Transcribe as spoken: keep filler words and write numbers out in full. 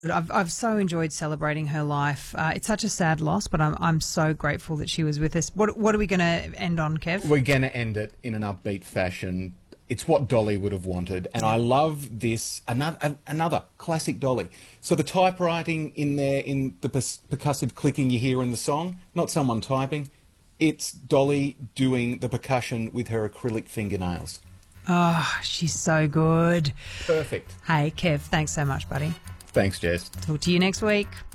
I've I've so enjoyed celebrating her life. Uh, it's such a sad loss, but I'm I'm so grateful that she was with us. What what are we going to end on, Kev? We're going to end it in an upbeat fashion. It's what Dolly would have wanted, and I love this. Another another classic Dolly. So the typewriting in there, in the percussive clicking you hear in the song, not someone typing. It's Dolly doing the percussion with her acrylic fingernails. Oh, she's so good. Perfect. Hey, Kev, thanks so much, buddy. Thanks, Jess. Talk to you next week.